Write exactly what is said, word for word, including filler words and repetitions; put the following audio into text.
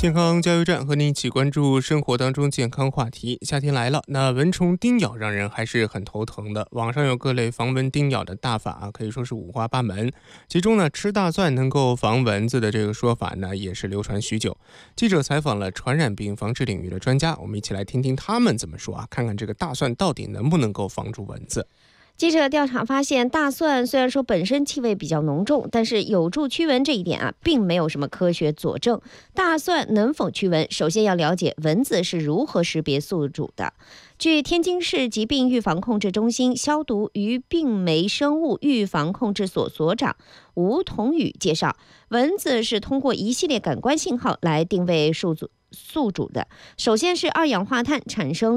健康加油站和您一起关注生活当中健康话题。夏天来了，那蚊虫叮咬让人还是很头疼的。网上有各类防蚊叮咬的大法啊，可以说是五花八门。其中呢，吃大蒜能够防蚊子的这个说法呢，也是流传许久。记者采访了传染病防治领域的专家，我们一起来听听他们怎么说啊，看看这个大蒜到底能不能够防住蚊子。 记者调查发现，大蒜虽然说本身气味比较浓重，但是有助驱蚊这一点啊，并没有什么科学佐证。大蒜能否驱蚊，首先要了解蚊子是如何识别宿主的。据天津市疾病预防控制中心消毒与病媒生物预防控制所所长吴同宇介绍，蚊子是通过一系列感官信号来定位宿主宿主的。首先是二氧化碳产生